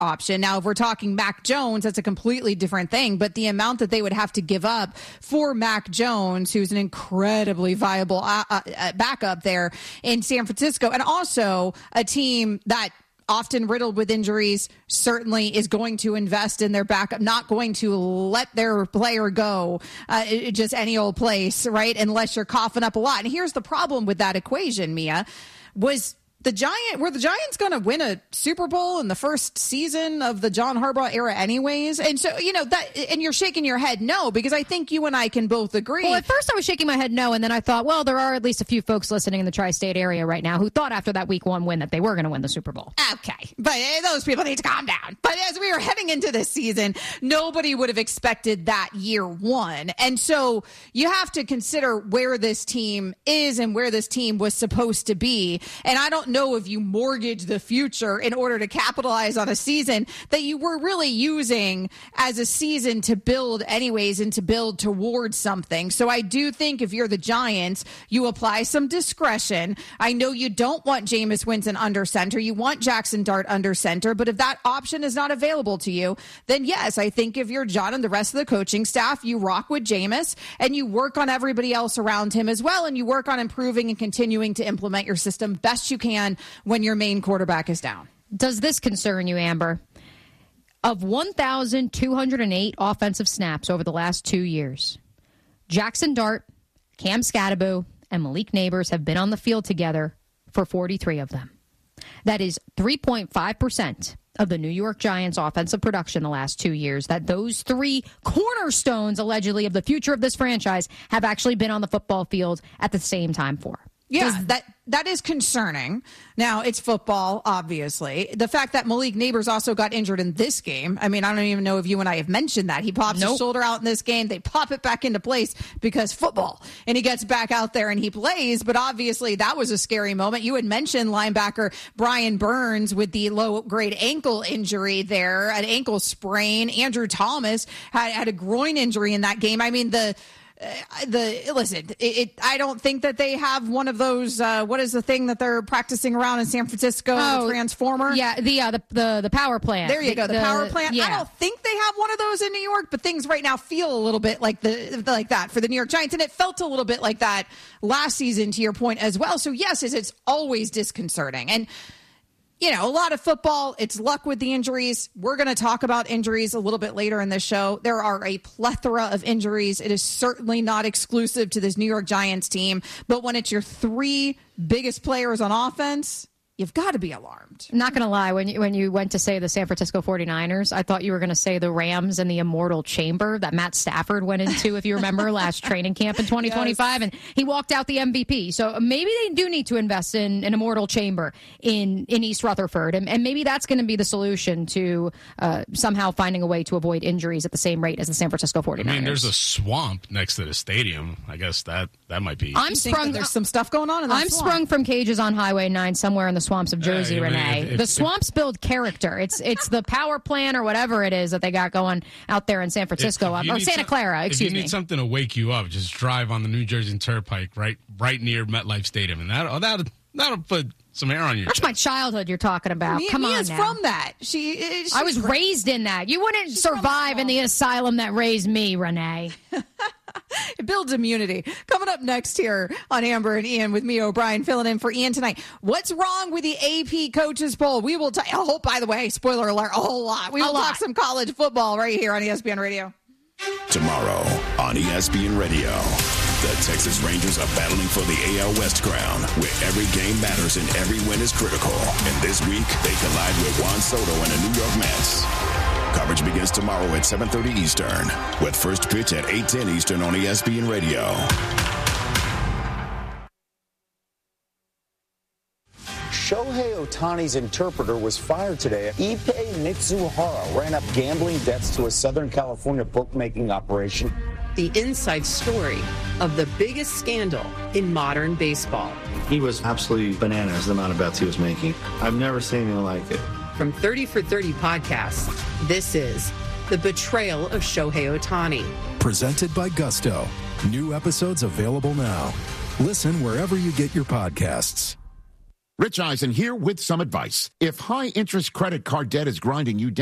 option. Now, if we're talking Mac Jones, that's a completely different thing, but the amount that they would have to give up for Mac Jones, who's an incredibly viable backup there in San Francisco, and also a team that often riddled with injuries, certainly is going to invest in their backup, not going to let their player go just any old place, right? Unless you're coughing up a lot. And here's the problem with that equation, Mia, were the Giants going to win a Super Bowl in the first season of the John Harbaugh era anyways? And so, and you're shaking your head no, because I think you and I can both agree. Well, at first I was shaking my head no, and then I thought, well, there are at least a few folks listening in the tri-state area right now who thought after that week 1 win that they were going to win the Super Bowl. Okay, but those people need to calm down. But as we were heading into this season, nobody would have expected that year 1. And so you have to consider where this team is and where this team was supposed to be. And I don't know if you mortgage the future in order to capitalize on a season that you were really using as a season to build anyways and to build towards something. So I do think if you're the Giants, you apply some discretion. I know you don't want Jameis Winston under center. You want Jackson Dart under center. But if that option is not available to you, then yes, I think if you're John and the rest of the coaching staff, you rock with Jameis and you work on everybody else around him as well. And you work on improving and continuing to implement your system best you can when your main quarterback is down. Does this concern you, Amber? Of 1,208 offensive snaps over the last 2 years, Jackson Dart, Cam Scatterbo, and Malik Neighbors have been on the field together for 43 of them. That is 3.5% of the New York Giants' offensive production the last 2 years, that those 3 cornerstones, allegedly, of the future of this franchise have actually been on the football field at the same time for. Yeah, that is concerning. Now, it's football, obviously. The fact that Malik Neighbors also got injured in this game, I mean, I don't even know if you and I have mentioned that. He pops his shoulder out in this game. They pop it back into place because football. And he gets back out there and he plays. But obviously, that was a scary moment. You had mentioned linebacker Brian Burns with the low-grade ankle injury there, an ankle sprain. Andrew Thomas had a groin injury in that game. I mean, I don't think that they have one of those. What is the thing that they're practicing around in San Francisco? The transformer. Yeah, the power plant. There you go, the power plant. Yeah. I don't think they have one of those in New York, but things right now feel a little bit like that for the New York Giants, and it felt a little bit like that last season. To your point as well. So yes, it's always disconcerting and. A lot of football, it's luck with the injuries. We're going to talk about injuries a little bit later in this show. There are a plethora of injuries. It is certainly not exclusive to this New York Giants team. But when it's your 3 biggest players on offense, you've got to be alarmed. I'm not going to lie. When you went to say the San Francisco 49ers, I thought you were going to say the Rams and the immortal chamber that Matt Stafford went into, if you remember, last training camp in 2025. Yes. And he walked out the MVP. So maybe they do need to invest in an immortal chamber in East Rutherford. And maybe that's going to be the solution to somehow finding a way to avoid injuries at the same rate as the San Francisco 49ers. I mean, there's a swamp next to the stadium. I guess that might be. There's some stuff going on in that I'm swamp. sprung from cages on Highway 9 somewhere in the swamps of Jersey, Renee. The swamps build character. It's the power plant or whatever it is that they got going out there in San Francisco, or Santa Clara, excuse me. If you need something to wake you up, just drive on the New Jersey Turnpike right near MetLife Stadium, and that'll put some hair on you. That's my childhood you're talking about. Come on, Mia's now. from that. I was raised in that. You wouldn't survive in the asylum that raised me, Renee. It builds immunity. Coming up next here on Amber and Ian with me, O'Brien, filling in for Ian tonight. What's wrong with the AP Coaches Poll? We will by the way, spoiler alert, a whole lot. We will talk some college football right here on ESPN Radio. Tomorrow on ESPN Radio. The Texas Rangers are battling for the AL West crown, where every game matters and every win is critical. And this week, they collide with Juan Soto and the New York Mets. Coverage begins tomorrow at 7:30 Eastern, with first pitch at 8:10 Eastern on ESPN Radio. Shohei Ohtani's interpreter was fired today. Ippei Mitsuhara ran up gambling debts to a Southern California bookmaking operation. The inside story of the biggest scandal in modern baseball. He was absolutely bananas, the amount of bets he was making. I've never seen anything like it. From 30 for 30 podcasts, this is The Betrayal of Shohei Ohtani. Presented by Gusto. New episodes available now. Listen wherever you get your podcasts. Rich Eisen here with some advice. If high-interest credit card debt is grinding you down,